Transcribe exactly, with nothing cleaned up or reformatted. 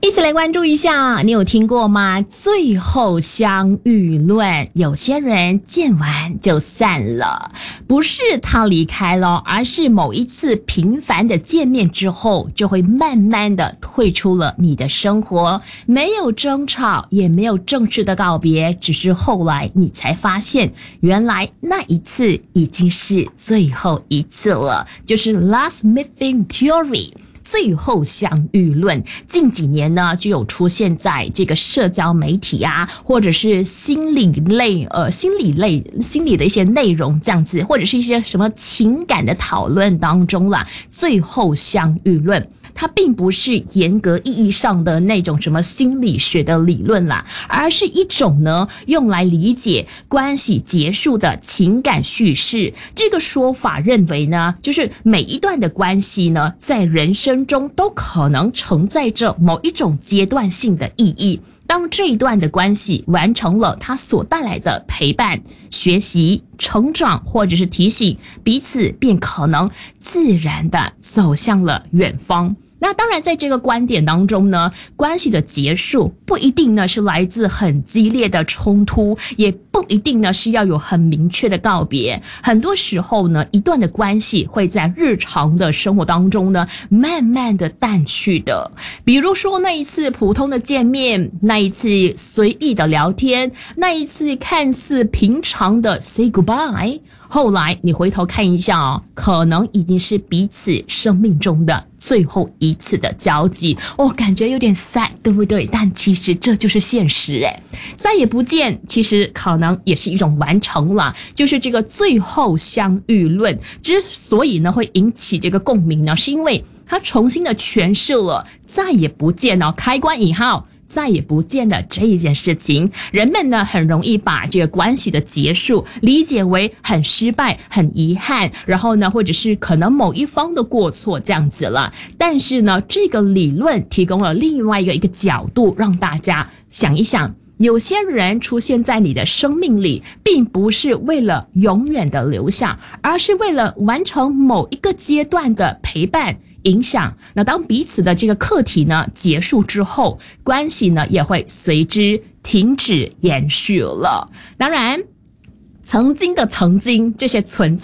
一起来关注一下，你有听过吗？最后相遇论，有些人见完就散了，不是他离开了，而是某一次频繁的见面之后，就会慢慢的退出了你的生活，没有争吵，也没有正式的告别，只是后来你才发现，原来那一次已经是最后一次了，就是 last meeting theory。最后相遇论近几年呢，就有出现在这个社交媒体啊，或者是心理类呃心理类心理的一些内容这样子，或者是一些什么情感的讨论当中啦。最后相遇论它并不是严格意义上的那种什么心理学的理论啦，而是一种呢用来理解关系结束的情感叙事。这个说法认为呢，就是每一段的关系呢，在人生中都可能承载着某一种阶段性的意义。当这一段的关系完成了它所带来的陪伴、学习、成长，或者是提醒，彼此便可能自然的走向了远方。那当然在这个观点当中呢，关系的结束不一定呢是来自很激烈的冲突，也不一定呢是要有很明确的告别。很多时候呢，一段的关系会在日常的生活当中呢慢慢的淡去的。比如说那一次普通的见面，那一次随意的聊天，那一次看似平常的 say goodbye，后来你回头看一下哦，可能已经是彼此生命中的最后一次的交集。哦，感觉有点 sad， 对不对？但其实这就是现实诶，再也不见其实可能也是一种完成了，就是这个最后相遇论之所以呢会引起这个共鸣呢，是因为它重新的诠释了再也不见哦，开关引号再也不见了这一件事情。人们呢很容易把这个关系的结束理解为很失败、很遗憾，然后呢或者是可能某一方的过错这样子了。但是呢，这个理论提供了另外一个一个角度，让大家想一想，有些人出现在你的生命里，并不是为了永远的留下，而是为了完成某一个阶段的陪伴、影响。那当彼此的这个课题呢结束之后，关系呢也会随之停止延续了。当然，曾经的曾经，这些存在